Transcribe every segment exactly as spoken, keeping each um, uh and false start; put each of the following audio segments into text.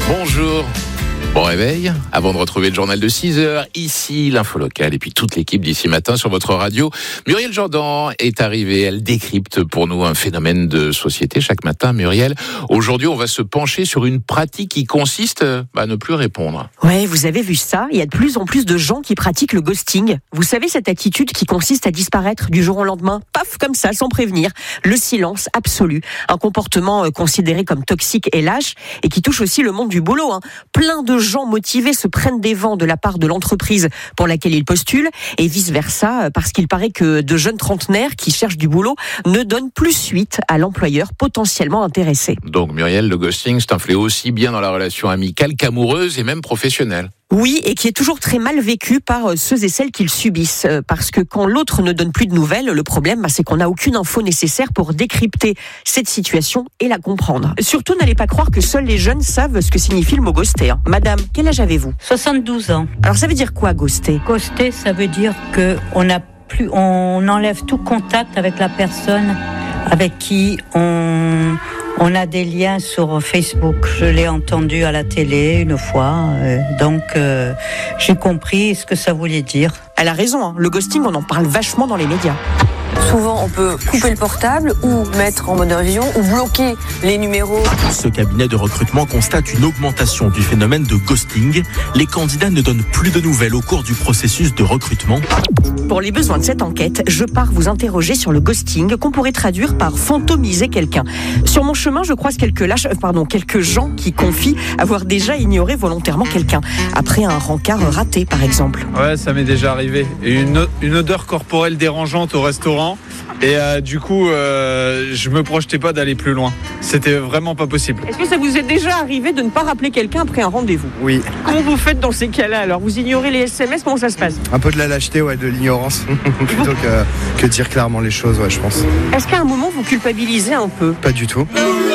Bonjour. Bon réveil, avant de retrouver le journal de six heures, ici l'info locale et puis toute l'équipe d'ici matin sur votre radio. Muriel Jourdan est arrivée, elle décrypte pour nous un phénomène de société chaque matin. Muriel, aujourd'hui on va se pencher sur une pratique qui consiste à ne plus répondre. Ouais, vous avez vu ça, il y a de plus en plus de gens qui pratiquent le ghosting. Vous savez cette attitude qui consiste à disparaître du jour au lendemain, paf comme ça, sans prévenir. Le silence absolu, un comportement considéré comme toxique et lâche et qui touche aussi le monde du boulot. Hein. Plein de gens motivés se prennent des vents de la part de l'entreprise pour laquelle ils postulent et vice-versa, parce qu'il paraît que de jeunes trentenaires qui cherchent du boulot ne donnent plus suite à l'employeur potentiellement intéressé. Donc Muriel, le ghosting, c'est un fléau aussi bien dans la relation amicale qu'amoureuse et même professionnelle. Oui, et qui est toujours très mal vécu par ceux et celles qui le subissent. Parce que quand l'autre ne donne plus de nouvelles, le problème, c'est qu'on n'a aucune info nécessaire pour décrypter cette situation et la comprendre. Surtout, n'allez pas croire que seuls les jeunes savent ce que signifie le mot ghoster. Madame, quel âge avez-vous ? soixante-douze ans. Alors, ça veut dire quoi, ghoster ? Ghoster, ça veut dire que on a plus, on enlève tout contact avec la personne avec qui on... On a des liens sur Facebook. Je l'ai entendu à la télé une fois, euh, donc euh, j'ai compris ce que ça voulait dire. Elle a raison, hein. Le ghosting, on en parle vachement dans les médias. Souvent, on peut couper le portable ou mettre en mode avion ou bloquer les numéros. Ce cabinet de recrutement constate une augmentation du phénomène de ghosting. Les candidats ne donnent plus de nouvelles au cours du processus de recrutement. Pour les besoins de cette enquête, je pars vous interroger sur le ghosting, qu'on pourrait traduire par fantomiser quelqu'un. Sur mon chemin, je croise quelques lâches, pardon, quelques gens qui confient avoir déjà ignoré volontairement quelqu'un, après un rencard raté, par exemple. Ouais, ça m'est déjà arrivé. Et une, une odeur corporelle dérangeante au restaurant. Et euh, du coup, euh, je me projetais pas d'aller plus loin. C'était vraiment pas possible. Est-ce que ça vous est déjà arrivé de ne pas rappeler quelqu'un après un rendez-vous ? Oui. Comment vous faites dans ces cas-là alors ? Vous ignorez les S M S ? Comment ça se passe ? Un peu de la lâcheté, ouais, de l'ignorance, plutôt que, que dire clairement les choses, ouais, je pense. Est-ce qu'à un moment vous culpabilisez un peu ? Pas du tout.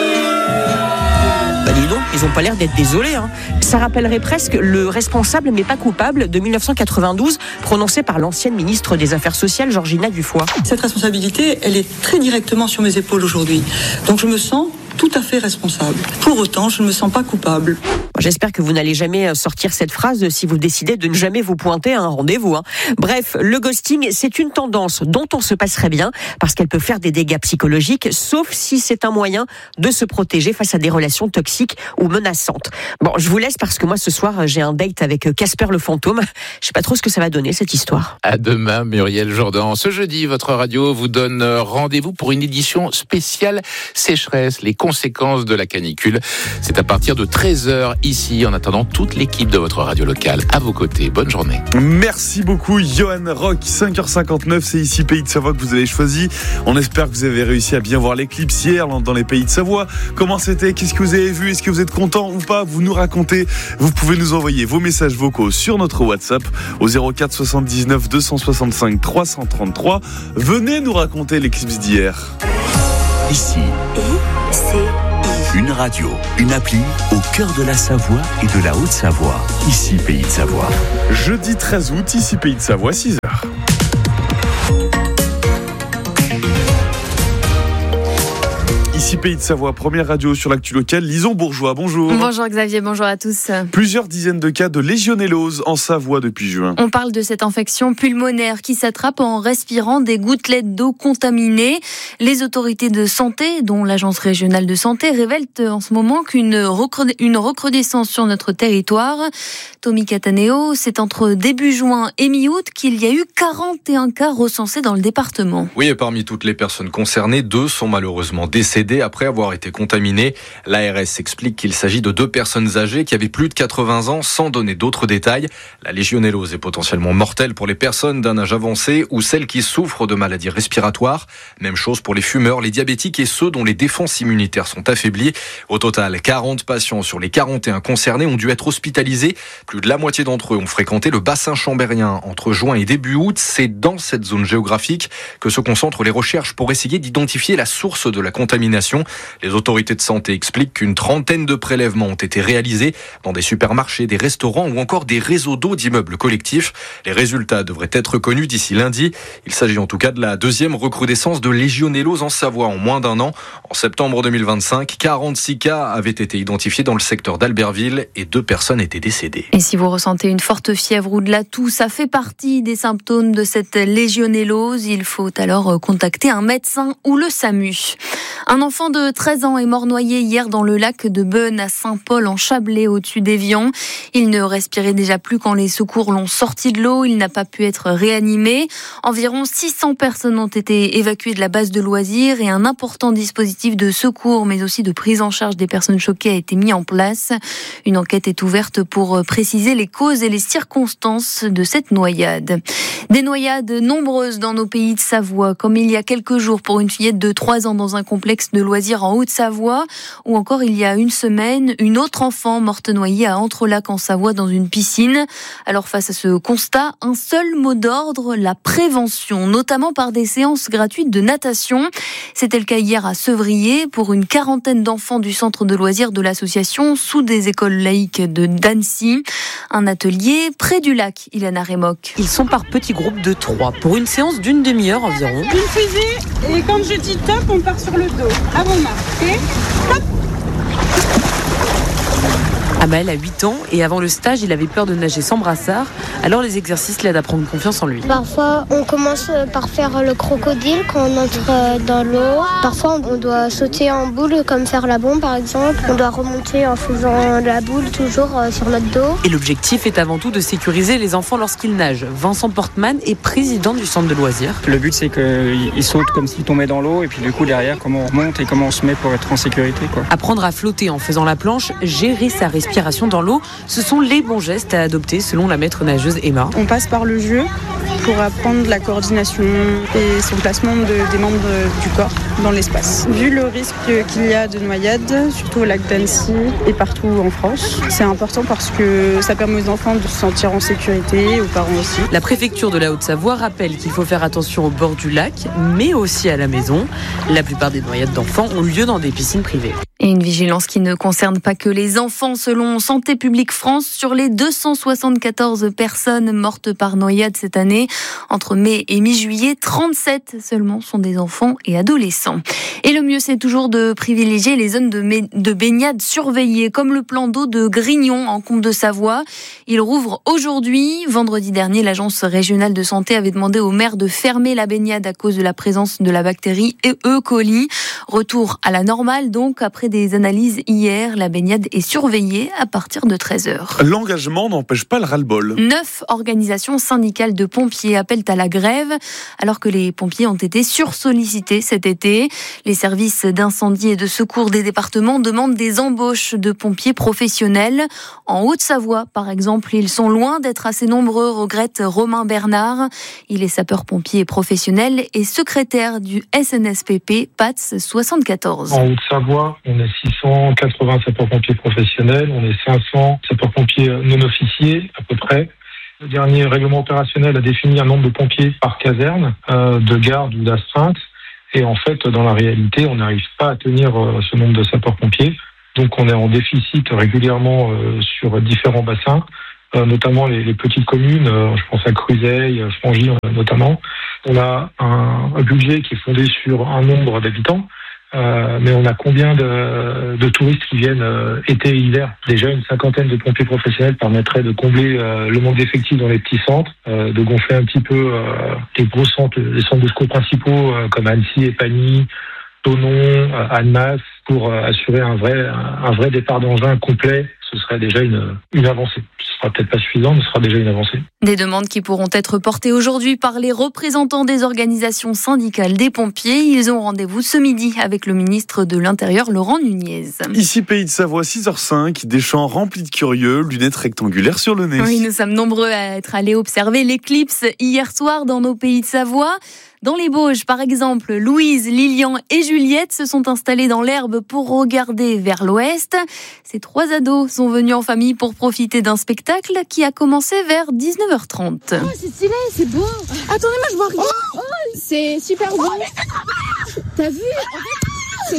Bah dis donc, ils ont pas l'air d'être désolés. Hein. Ça rappellerait presque le responsable mais pas coupable de dix-neuf cent quatre-vingt-douze, prononcé par l'ancienne ministre des Affaires sociales, Georgina Dufoy. Cette responsabilité, elle est très directement sur mes épaules aujourd'hui. Donc je me sens tout à fait responsable. Pour autant, je ne me sens pas coupable. J'espère que vous n'allez jamais sortir cette phrase si vous décidez de ne jamais vous pointer à un rendez-vous. Hein. Bref, le ghosting, c'est une tendance dont on se passerait bien parce qu'elle peut faire des dégâts psychologiques, sauf si c'est un moyen de se protéger face à des relations toxiques ou menaçantes. Bon, je vous laisse parce que moi, ce soir, j'ai un date avec Casper le fantôme. Je sais pas trop ce que ça va donner, cette histoire. À demain, Muriel Jourdan. Ce jeudi, votre radio vous donne rendez-vous pour une édition spéciale sécheresse, les conséquences de la canicule. C'est à partir de treize heures ici. En attendant, toute l'équipe de votre radio locale à vos côtés. Bonne journée. Merci beaucoup, Johan Rock. cinq heures cinquante-neuf, c'est ici Pays de Savoie que vous avez choisi. On espère que vous avez réussi à bien voir l'éclipse hier dans les Pays de Savoie. Comment c'était ? Qu'est-ce que vous avez vu ? Est-ce que vous êtes content ou pas ? Vous nous racontez. Vous pouvez nous envoyer vos messages vocaux sur notre WhatsApp au zéro quatre soixante-dix-neuf deux cent soixante-cinq trois cent trente-trois. Venez nous raconter l'éclipse d'hier. Ici, une radio, une appli au cœur de la Savoie et de la Haute-Savoie. Ici Pays de Savoie. Jeudi treize août, ici Pays de Savoie, six heures. Ici Pays de Savoie, première radio sur l'actu locale. Lison Bourgeois, bonjour. Bonjour Xavier, bonjour à tous. Plusieurs dizaines de cas de légionellose en Savoie depuis juin. On parle de cette infection pulmonaire qui s'attrape en respirant des gouttelettes d'eau contaminées. Les autorités de santé, dont l'Agence régionale de santé, révèlent en ce moment qu'une recrud- une recrudescence sur notre territoire. Tommy Cataneo, c'est entre début juin et mi-août qu'il y a eu quarante et un cas recensés dans le département. Oui, et parmi toutes les personnes concernées, deux sont malheureusement décédées après avoir été contaminés. L'A R S explique qu'il s'agit de deux personnes âgées qui avaient plus de quatre-vingts ans sans donner d'autres détails. La légionellose est potentiellement mortelle pour les personnes d'un âge avancé ou celles qui souffrent de maladies respiratoires. Même chose pour les fumeurs, les diabétiques et ceux dont les défenses immunitaires sont affaiblies. Au total, quarante patients sur les quarante et un concernés ont dû être hospitalisés. Plus de la moitié d'entre eux ont fréquenté le bassin chambérien entre juin et début août. C'est dans cette zone géographique que se concentrent les recherches pour essayer d'identifier la source de la contamination. contamination. Les autorités de santé expliquent qu'une trentaine de prélèvements ont été réalisés dans des supermarchés, des restaurants ou encore des réseaux d'eau d'immeubles collectifs. Les résultats devraient être connus d'ici lundi. Il s'agit en tout cas de la deuxième recrudescence de légionellose en Savoie en moins d'un an. En septembre deux mille vingt-cinq, quarante-six cas avaient été identifiés dans le secteur d'Albertville et deux personnes étaient décédées. Et si vous ressentez une forte fièvre ou de la toux, ça fait partie des symptômes de cette légionellose. Il faut alors contacter un médecin ou le SAMU. Un enfant de treize ans est mort noyé hier dans le lac de Beune à Saint-Paul en Chablais au-dessus d'Évian. Il ne respirait déjà plus quand les secours l'ont sorti de l'eau. Il n'a pas pu être réanimé. Environ six cents personnes ont été évacuées de la base de loisirs et un important dispositif de secours mais aussi de prise en charge des personnes choquées a été mis en place. Une enquête est ouverte pour préciser les causes et les circonstances de cette noyade. Des noyades nombreuses dans nos pays de Savoie, comme il y a quelques jours pour une fillette de trois ans dans un complexe de loisirs en Haute-Savoie, ou encore il y a une semaine, une autre enfant morte noyée à Entrelacs en Savoie dans une piscine. Alors face à ce constat, un seul mot d'ordre, la prévention, notamment par des séances gratuites de natation. C'était le cas hier à Sevrier pour une quarantaine d'enfants du centre de loisirs de l'association sous des écoles laïques de d'Annecy. Un atelier près du lac, Ilana Remoc. Ils sont par petits groupes de trois pour une séance d'une demi-heure environ. Une fusée et quand je dis top, on part sur le dos. À vos mains, ok ? Top ! Amel a huit ans et avant le stage, il avait peur de nager sans brassard. Alors les exercices l'aident à prendre confiance en lui. Parfois, on commence par faire le crocodile quand on entre dans l'eau. Parfois, on doit sauter en boule comme faire la bombe par exemple. On doit remonter en faisant la boule toujours sur notre dos. Et l'objectif est avant tout de sécuriser les enfants lorsqu'ils nagent. Vincent Portman est président du centre de loisirs. Le but, c'est qu'ils sautent comme s'ils tombaient dans l'eau et puis du coup derrière, comment on remonte et comment on se met pour être en sécurité, quoi. Apprendre à flotter en faisant la planche, gérer sa respiration dans l'eau, ce sont les bons gestes à adopter selon la maître nageuse Emma. On passe par le jeu pour apprendre la coordination et son placement de, des membres du corps dans l'espace. Vu le risque qu'il y a de noyade, surtout au lac d'Annecy et partout en France, c'est important parce que ça permet aux enfants de se sentir en sécurité, aux parents aussi. La préfecture de la Haute-Savoie rappelle qu'il faut faire attention au bord du lac, mais aussi à la maison. La plupart des noyades d'enfants ont lieu dans des piscines privées. Et une vigilance qui ne concerne pas que les enfants. Selon Santé publique France, sur les deux cent soixante-quatorze personnes mortes par noyade cette année, entre mai et mi-juillet, trente-sept seulement sont des enfants et adolescents. Et le mieux, c'est toujours de privilégier les zones de, mé- de baignade surveillées, comme le plan d'eau de Grignon en Comte de Savoie. Il rouvre aujourd'hui. Vendredi dernier, l'agence régionale de santé avait demandé au maire de fermer la baignade à cause de la présence de la bactérie E. coli. Retour à la normale, donc, après des analyses hier, la baignade est surveillée à partir de treize heures. L'engagement n'empêche pas le ras-le-bol. Neuf organisations syndicales de pompiers appellent à la grève, alors que les pompiers ont été sursollicités cet été. Les services d'incendie et de secours des départements demandent des embauches de pompiers professionnels. En Haute-Savoie, par exemple, ils sont loin d'être assez nombreux, regrette Romain Bernard. Il est sapeur-pompier professionnel et secrétaire du S N S P P P A T S soixante-quatorze. En Haute-Savoie, on est six cent quatre-vingts sapeurs-pompiers professionnels, on est cinq cents sapeurs-pompiers non-officiers à peu près. Le dernier règlement opérationnel a défini un nombre de pompiers par caserne, euh, de garde ou d'astreinte. Et en fait, dans la réalité, on n'arrive pas à tenir euh, ce nombre de sapeurs-pompiers. Donc on est en déficit régulièrement euh, sur différents bassins, euh, notamment les, les petites communes, euh, je pense à Cruzeil, Frangy euh, notamment. On a un, un budget qui est fondé sur un nombre d'habitants. Euh, mais on a combien de, de touristes qui viennent euh, été et hiver ? Déjà, une cinquantaine de pompiers professionnels permettrait de combler euh, le manque d'effectifs dans les petits centres, euh, de gonfler un petit peu euh, les gros centres, les centres de secours principaux euh, comme Annecy, Épagny, Thonon, euh, Annemasse, pour euh, assurer un vrai, un, un vrai départ d'engin complet. Ce serait déjà une, une avancée. Ce sera peut-être pas suffisant, mais ce sera déjà une avancée. Des demandes qui pourront être portées aujourd'hui par les représentants des organisations syndicales des pompiers. Ils ont rendez-vous ce midi avec le ministre de l'Intérieur, Laurent Nunez. Ici, Pays de Savoie, six heures cinq, des champs remplis de curieux, lunettes rectangulaires sur le nez. Oui, nous sommes nombreux à être allés observer l'éclipse hier soir dans nos Pays de Savoie. Dans les Bauges, par exemple, Louise, Lilian et Juliette se sont installés dans l'herbe pour regarder vers l'ouest. Ces trois ados sont venus en famille pour profiter d'un spectacle qui a commencé vers dix-neuf heures trente. Oh, c'est stylé, c'est beau. Attendez, moi je vois rien. Oh, c'est super beau. T'as vu ? En fait, c'est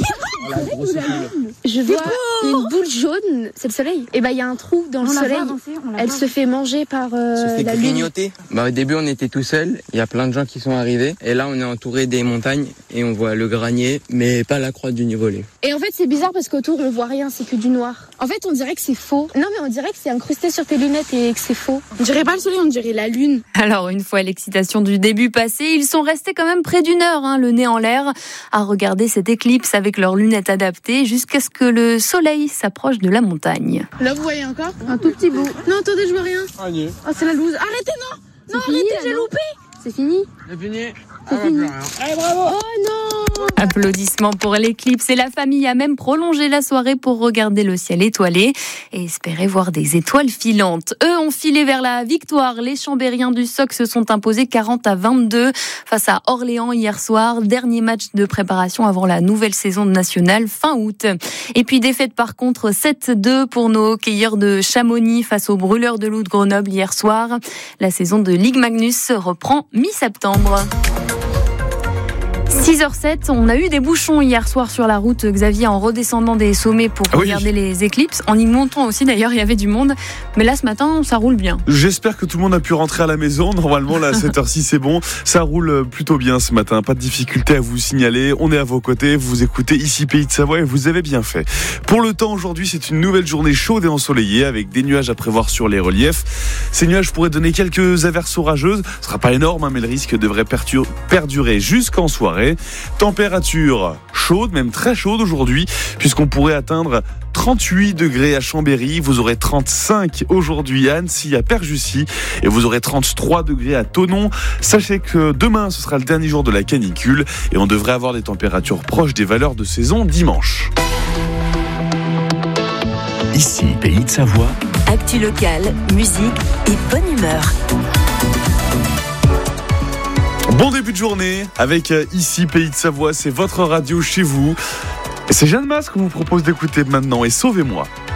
Je vois une boule jaune, c'est le soleil. Et bah il y a un trou dans le soleil. Elle se fait manger par euh, la lune. Bah, au début on était tout seul, il y a plein de gens qui sont arrivés. Et là on est entouré des montagnes et on voit le granier, mais pas la croix du Nivolé. Et en fait c'est bizarre parce qu'autour on voit rien, c'est que du noir. En fait on dirait que c'est faux. Non mais on dirait que c'est incrusté sur tes lunettes et que c'est faux. On dirait pas le soleil, on dirait la lune. Alors une fois l'excitation du début passée, ils sont restés quand même près d'une heure, hein, le nez en l'air, à regarder cette éclipse avec leurs lunettes adaptées jusqu'à ce que le soleil s'approche de la montagne. Là vous voyez encore un tout petit bout. Non attendez, je vois rien. Oh c'est la loose. Arrêtez, non. Non fini, arrêtez, j'ai loupé. C'est fini. C'est fini. C'est fini. Allez bravo. Oh non. Applaudissements pour l'éclipse et la famille a même prolongé la soirée pour regarder le ciel étoilé et espérer voir des étoiles filantes. Eux ont filé vers la victoire. Les Chambériens du S O C se sont imposés quarante à vingt-deux face à Orléans hier soir. Dernier match de préparation avant la nouvelle saison nationale fin août. Et puis défaite par contre sept deux pour nos hockeyeurs de Chamonix face aux Brûleurs de Loups de Grenoble hier soir. La saison de Ligue Magnus reprend mi-septembre. six heures sept, on a eu des bouchons hier soir sur la route, Xavier, en redescendant des sommets pour ah oui. regarder les éclipses. En y montant aussi, d'ailleurs, il y avait du monde. Mais là, ce matin, ça roule bien. J'espère que tout le monde a pu rentrer à la maison. Normalement, là, à cette heure-ci, c'est bon. Ça roule plutôt bien ce matin. Pas de difficulté à vous signaler. On est à vos côtés. Vous écoutez ici Pays de Savoie et vous avez bien fait. Pour le temps, aujourd'hui, c'est une nouvelle journée chaude et ensoleillée avec des nuages à prévoir sur les reliefs. Ces nuages pourraient donner quelques averses orageuses. Ce sera pas énorme, hein, mais le risque devrait pertur- perdurer jusqu'en soirée. Température chaude, même très chaude aujourd'hui, puisqu'on pourrait atteindre trente-huit degrés à Chambéry, vous aurez trente-cinq aujourd'hui à Annecy, à Perjussy, et vous aurez trente-trois degrés à Thonon. Sachez que demain, ce sera le dernier jour de la canicule, et on devrait avoir des températures proches des valeurs de saison dimanche. Ici, Pays de Savoie. Actu locale, musique et bonne humeur. Bon début de journée avec ici Pays de Savoie, c'est votre radio chez vous. Et c'est Jeanne Masse qu'on vous propose d'écouter maintenant et Sauvez-moi.